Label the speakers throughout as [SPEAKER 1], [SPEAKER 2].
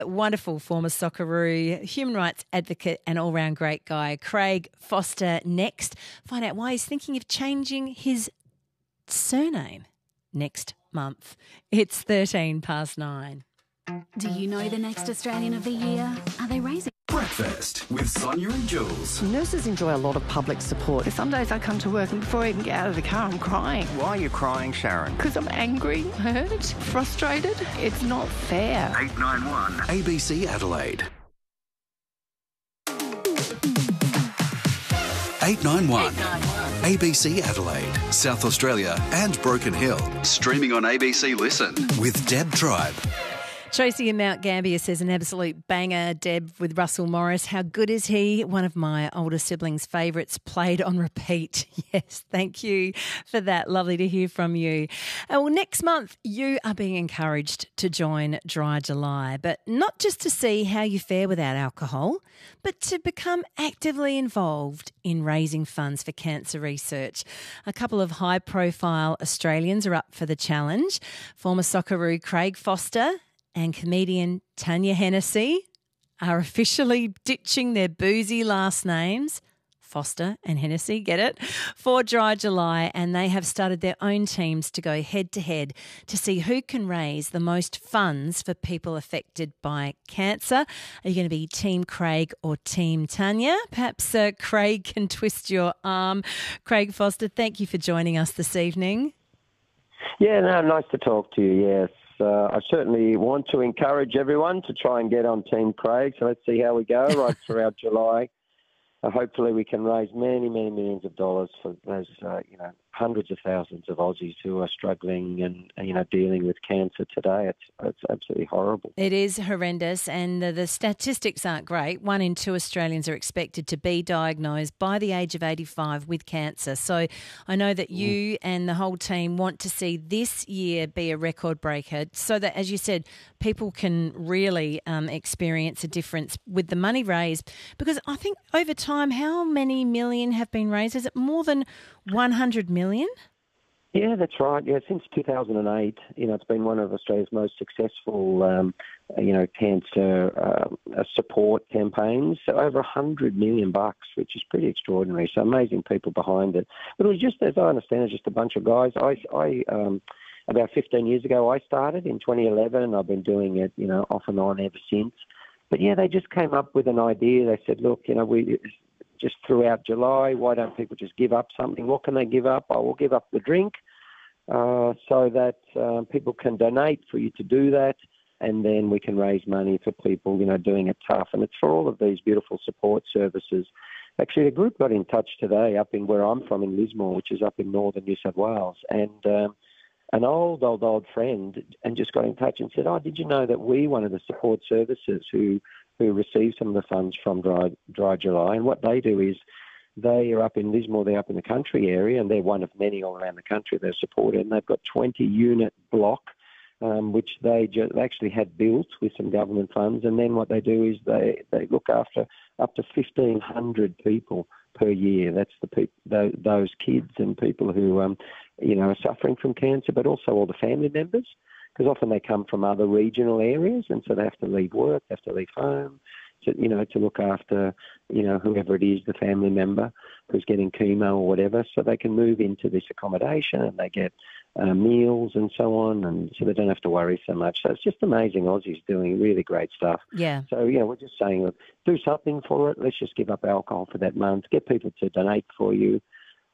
[SPEAKER 1] Wonderful former Socceroo, human rights advocate and all-round great guy, Craig Foster, next. Find out why he's thinking of changing his surname next month. It's 9:13.
[SPEAKER 2] Do you know the next Australian of the Year? Are they raising?
[SPEAKER 3] Breakfast with Sonia and Jules.
[SPEAKER 4] Nurses enjoy a lot of public support. Some days I come to work and before I even get out of the car, I'm crying.
[SPEAKER 5] Why are you crying, Sharon?
[SPEAKER 4] Because I'm angry, hurt, frustrated. It's not fair.
[SPEAKER 3] 891 ABC Adelaide. 891 ABC Adelaide, South Australia and Broken Hill. Streaming on ABC Listen with Deb Tribe.
[SPEAKER 1] Tracy in Mount Gambier says an absolute banger, Deb, with Russell Morris. How good is he? One of my older siblings' favourites, played on repeat. Yes, thank you for that. Lovely to hear from you. Well, next month you are being encouraged to join Dry July, but not just to see how you fare without alcohol, but to become actively involved in raising funds for cancer research. A couple of high-profile Australians are up for the challenge. Former Socceroo Craig Foster and comedian Tanya Hennessy are officially ditching their boozy last names, Foster and Hennessy, get it, for Dry July, and they have started their own teams to go head-to-head to see who can raise the most funds for people affected by cancer. Are you going to be Team Craig or Team Tanya? Perhaps Craig can twist your arm. Craig Foster, thank you for joining us this evening.
[SPEAKER 6] Yeah, no, nice to talk to you, yes. I certainly want to encourage everyone to try and get on Team Craig, so let's see how we go right throughout July. Hopefully we can raise many, many millions of dollars for those, hundreds of thousands of Aussies who are struggling and, dealing with cancer today. It's absolutely horrible.
[SPEAKER 1] It is horrendous, and the statistics aren't great. 1 in 2 Australians are expected to be diagnosed by the age of 85 with cancer. So I know that you and the whole team want to see this year be a record breaker so that, as you said, people can really experience a difference with the money raised. Because I think over time, how many million have been raised? Is it more than 100 million?
[SPEAKER 6] Yeah, that's right. Yeah, since 2008, it's been one of Australia's most successful, cancer support campaigns. So over $100 million, which is pretty extraordinary. So amazing people behind it. But it was just, as I understand it, just a bunch of guys. I about 15 years ago, I started in 2011, and I've been doing it, off and on ever since. But yeah, they just came up with an idea. They said, look, we just throughout July, why don't people just give up something? What can they give up? I will give up the drink so that people can donate for you to do that, and then we can raise money for people, doing it tough. And it's for all of these beautiful support services. Actually, the group got in touch today up in where I'm from in Lismore, which is up in northern New South Wales, and an old friend and just got in touch and said, did you know that we, one of the support services who receive some of the funds from Dry July, and what they do is they are up in Lismore, they're up in the country area, and they're one of many all around the country they're supported, and they've got 20-unit block, which they actually had built with some government funds, and then what they do is they look after up to 1,500 people per year. That's those kids and people who are suffering from cancer, but also all the family members, because often they come from other regional areas, and so they have to leave work, they have to leave home, to look after, whoever it is, the family member who's getting chemo or whatever, so they can move into this accommodation and they get meals and so on, and so they don't have to worry so much. So it's just amazing. Aussies doing really great stuff.
[SPEAKER 1] Yeah.
[SPEAKER 6] So, we're just saying, look, do something for it. Let's just give up alcohol for that month. Get people to donate for you.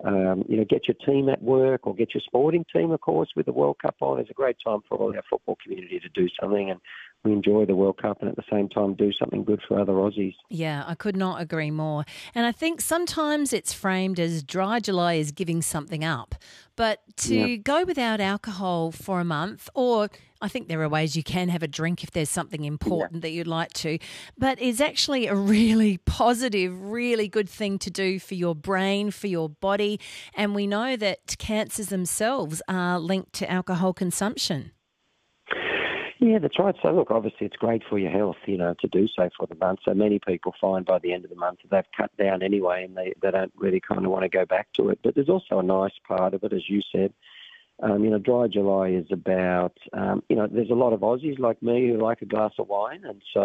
[SPEAKER 6] Get your team at work or get your sporting team, of course, with the World Cup on. It's a great time for all our football community to do something, and we enjoy the World Cup and at the same time do something good for other Aussies.
[SPEAKER 1] Yeah, I could not agree more. And I think sometimes it's framed as Dry July is giving something up. But to go without alcohol for a month, or I think there are ways you can have a drink if there's something important that you'd like to, but is actually a really positive, really good thing to do for your brain, for your body. And we know that cancers themselves are linked to alcohol consumption.
[SPEAKER 6] Yeah, that's right. So, look, obviously it's great for your health, to do so for the month. So many people find by the end of the month that they've cut down anyway and they don't really kind of want to go back to it. But there's also a nice part of it, as you said, Dry July is about, there's a lot of Aussies like me who like a glass of wine, and so